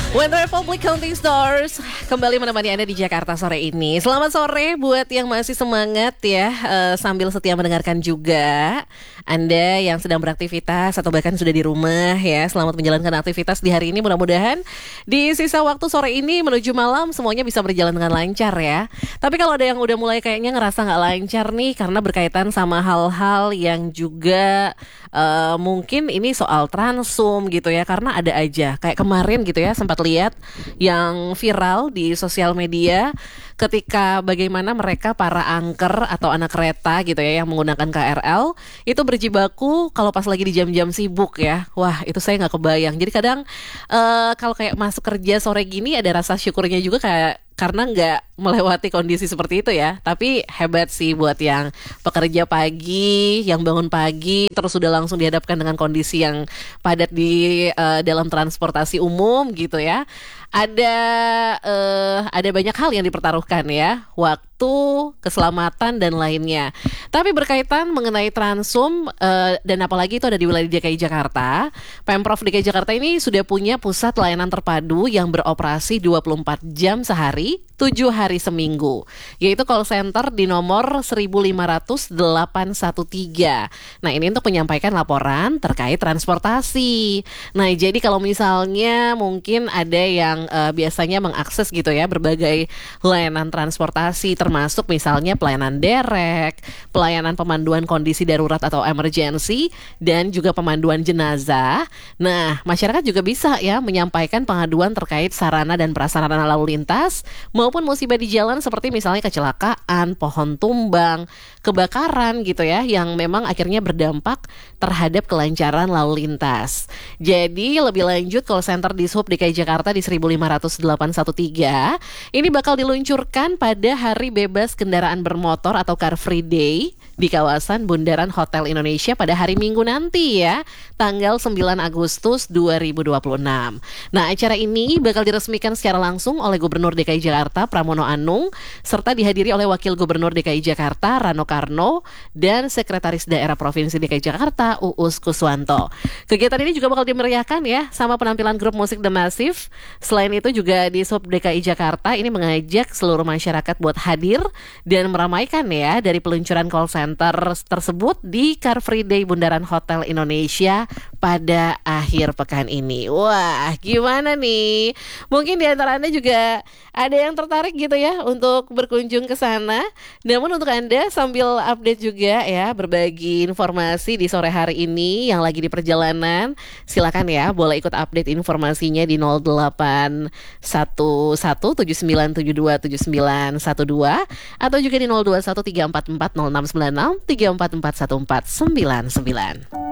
One Republic Counting Stars kembali menemani Anda di Jakarta sore ini. Selamat sore buat yang masih semangat ya, sambil setia mendengarkan juga. Anda yang sedang beraktivitas atau bahkan sudah di rumah ya, selamat menjalankan aktivitas di hari ini. Mudah-mudahan di sisa waktu sore ini menuju malam semuanya bisa berjalan dengan lancar ya. Tapi kalau ada yang udah mulai kayaknya ngerasa gak lancar nih karena berkaitan sama hal-hal yang juga mungkin ini soal transum gitu ya. Karena ada aja kayak kemarin gitu ya, sempat lihat yang viral di sosial media ketika bagaimana mereka para angker atau anak kereta gitu ya yang menggunakan KRL itu berjibaku kalau pas lagi di jam-jam sibuk ya. Wah, itu saya nggak kebayang. Jadi kadang kalau kayak masuk kerja sore gini ada rasa syukurnya juga kayak karena nggak melewati kondisi seperti itu ya. Tapi hebat sih buat yang pekerja pagi, yang bangun pagi terus sudah langsung dihadapkan dengan kondisi yang padat di dalam transportasi umum gitu ya. Ada banyak hal yang dipertaruhkan ya, waktu, keselamatan dan lainnya. Tapi berkaitan mengenai transum dan apalagi itu ada di wilayah DKI Jakarta, Pemprov DKI Jakarta ini sudah punya pusat layanan terpadu yang beroperasi 24 jam sehari, 7 hari seminggu, yaitu call center di nomor 1500813. Nah, ini untuk menyampaikan laporan terkait transportasi. Nah, jadi kalau misalnya mungkin ada yang biasanya mengakses gitu ya berbagai layanan transportasi, termasuk misalnya pelayanan derek, pelayanan pemanduan kondisi darurat atau emergency, dan juga pemanduan jenazah. Nah, masyarakat juga bisa ya menyampaikan pengaduan terkait sarana dan prasarana lalu lintas maupun musibah di jalan seperti misalnya kecelakaan, pohon tumbang, kebakaran gitu ya, yang memang akhirnya berdampak terhadap kelancaran lalu lintas. Jadi lebih lanjut, call center di Sub DKI Jakarta di 1500813 ini bakal diluncurkan pada Hari Bebas Kendaraan Bermotor atau Car Free Day di kawasan Bundaran Hotel Indonesia pada hari Minggu nanti ya, tanggal 9 Agustus 2026. Nah, acara ini bakal diresmikan secara langsung oleh Gubernur DKI Jakarta Pramono Anung serta dihadiri oleh Wakil Gubernur DKI Jakarta Rano Karno dan Sekretaris Daerah Provinsi DKI Jakarta Uus Kuswanto. Kegiatan ini juga bakal dimeriahkan ya sama penampilan grup musik The Massive. Selain itu juga di Sub DKI Jakarta ini mengajak seluruh masyarakat buat hadir dan meramaikan ya dari peluncuran call center tersebut di Car Free Day Bundaran Hotel Indonesia pada akhir pekan ini. Wah, gimana nih? Mungkin di antara Anda juga ada yang tertarik gitu ya untuk berkunjung ke sana. Namun untuk Anda sambil update juga ya, berbagi informasi di sore hari ini yang lagi di perjalanan, silakan ya boleh ikut update informasinya di 081179727912 atau juga di 0213440696 3441499.